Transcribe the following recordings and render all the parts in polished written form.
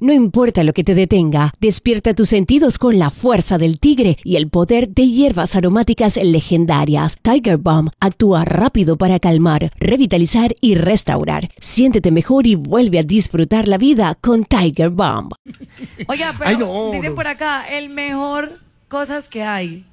No importa lo que te detenga, despierta tus sentidos con la fuerza del tigre y el poder de hierbas aromáticas legendarias. Tiger Balm actúa rápido para calmar, revitalizar y restaurar. Siéntete mejor y vuelve a disfrutar la vida con Tiger Balm. Oiga, pero dicen por acá, el mejor cosas que hay.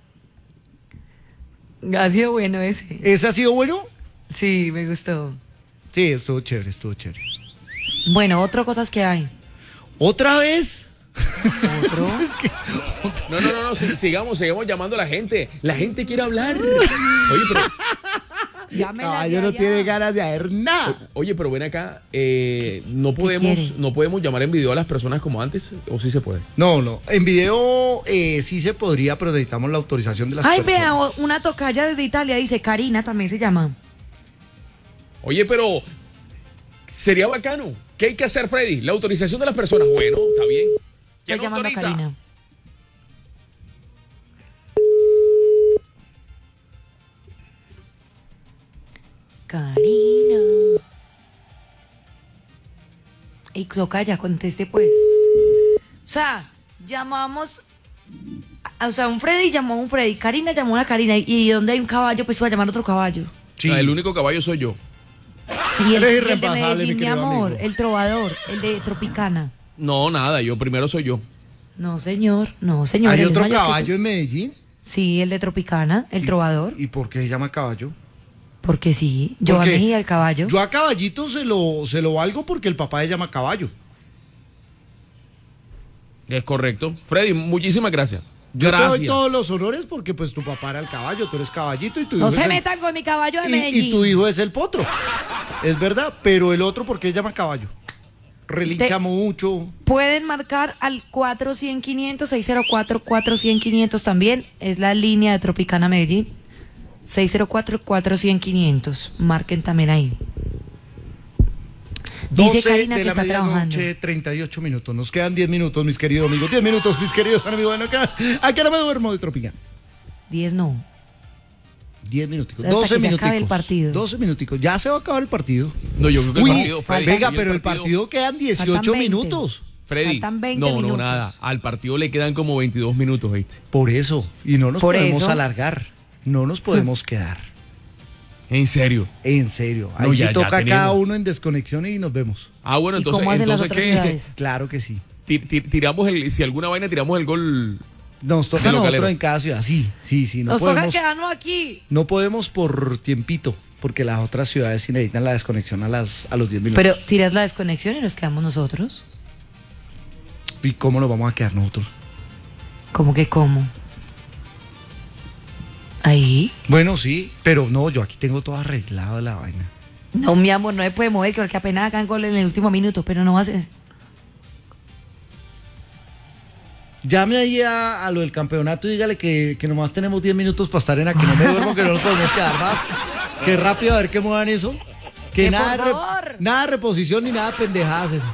Ha sido bueno ese. ¿Ese ha sido bueno? Sí, me gustó. Sí, estuvo chévere, estuvo chévere. Bueno, otro cosas que hay. ¿Otra vez? ¿Otro? No, sigamos llamando a la gente. La gente quiere hablar. Oye, pero... Caballo no tiene ganas de hacer nada. Oye, pero ven acá, no podemos llamar en video a las personas como antes, ¿o sí se puede? No, en video sí se podría, pero necesitamos la autorización de las personas. Ay, vea, una tocaya desde Italia, dice Karina, también se llama. Oye, pero sería bacano. ¿Qué hay que hacer, Freddy? La autorización de las personas. Bueno, está bien. Estoy llamando a Karina. Karina. Y tocaya, conteste pues. O sea, llamamos... O sea, un Freddy llamó a un Freddy, Karina llamó a una Karina, y donde hay un caballo, pues se va a llamar otro caballo. Sí. El único caballo soy yo. Y el de Medellín, mi amor, amigo. El trovador, el de Tropicana. No, nada, yo primero soy yo. No, señor. ¿Hay otro caballo en Medellín? Sí, el de Tropicana, el trovador. ¿Y por qué se llama caballo? Porque sí, yo a Mejía, el caballo. Yo a Caballito se lo valgo porque el papá se llama Caballo. Es correcto. Freddy, muchísimas gracias. Gracias. Te doy todos los honores porque pues tu papá era el caballo, tú eres Caballito y tu hijo no se metan con mi caballo de Medellín. Y tu hijo es el potro. Es verdad, pero el otro, ¿por qué se llama caballo? Relincha mucho. Pueden marcar al 400-500, 604-400-500 también. Es la línea de Tropicana Medellín. 604-400-500. Marquen también ahí. Dice 12 Karina de que la está trabajando. 38 minutos. Nos quedan 10 minutos, mis queridos amigos. 10 minutos, mis queridos amigos. Bueno, ¿a qué hora me duermo de Tropicana? 10 no. 10 minuticos. O sea, 12 minuticos. el partido. 12 minuticos. Ya se va a acabar el partido. No, yo creo que el partido, Freddy, venga, pero el partido quedan 18 minutos. Freddy, no, nada. Al partido le quedan como 22 minutos, ¿viste? Por eso. Y no nos podemos alargar. No nos podemos quedar. ¿En serio? En serio. Ahí no, sí toca cada uno en desconexión y nos vemos. Ah, bueno, entonces, ¿cómo hacen las otras ciudades? Claro que sí. Tiramos si alguna vaina tiramos el gol. Nos toca a nosotros en cada ciudad, sí. No nos podemos, toca quedarnos aquí. No podemos por tiempito, porque las otras ciudades sí necesitan la desconexión a los 10 minutos. Pero tiras la desconexión y nos quedamos nosotros. ¿Y cómo nos vamos a quedar nosotros? ¿Cómo que cómo? Ahí. Bueno, sí, pero no, yo aquí tengo todo arreglado la vaina. No, mi amor, no se puede mover, porque apenas hagan gol en el último minuto, pero no va a ser. Llame ahí a lo del campeonato y dígale que nomás tenemos 10 minutos para estar en aquí. No me duermo, que no nos podemos quedar más. Que rápido, a ver qué muevan eso. Que nada de reposición ni nada de pendejadas esas.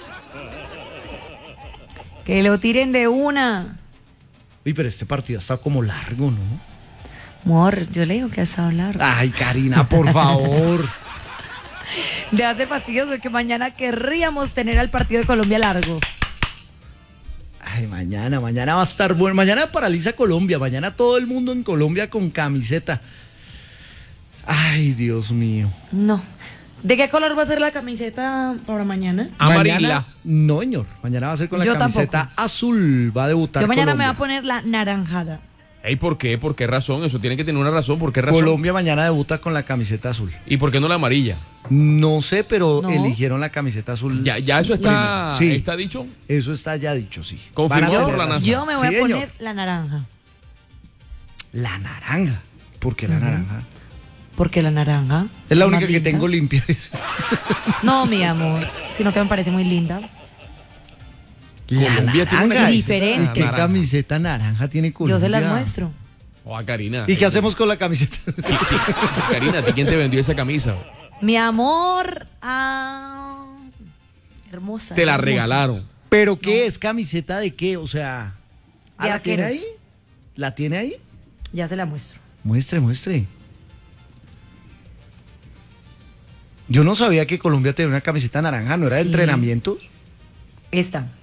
Que lo tiren de una. Uy, pero este partido está como largo, ¿no? Amor, yo le digo que ha estado largo. Ay, Karina, por favor. Dejas de fastidioso que mañana querríamos tener al partido de Colombia largo. Ay, mañana va a estar bueno. Mañana paraliza Colombia. Mañana todo el mundo en Colombia con camiseta. Ay, Dios mío. No. ¿De qué color va a ser la camiseta para mañana? Amarilla. No, señor. Mañana va a ser con la camiseta tampoco. Azul. Va a debutar Yo mañana Colombia. me voy a poner la naranjada. Ey, ¿por qué? ¿Por qué razón? Eso tiene que tener una razón. ¿Por qué razón? Colombia mañana debuta con la camiseta azul. ¿Y por qué no la amarilla? No sé, pero eligieron la camiseta azul. ¿Ya eso está, está dicho? Eso está ya dicho, sí. Confirmado por la NASA. Yo me voy a poner la naranja. ¿La naranja? ¿Por qué la naranja? Porque la naranja es la única que tengo limpia. No, mi amor, sino que me parece muy linda. La naranja, diferente. ¿Qué camiseta naranja tiene Colombia? Yo se las muestro. Oh, Karina. ¿Y qué hacemos con la camiseta? Karina, ¿quién te vendió esa camisa? Mi amor, hermosa. Te la regalaron. ¿Pero qué es? ¿Camiseta de qué? O sea, ¿la tiene ahí? ¿La tiene ahí? Ya se la muestro. Muestre. Yo no sabía que Colombia tenía una camiseta naranja, ¿no era de entrenamientos? Esta.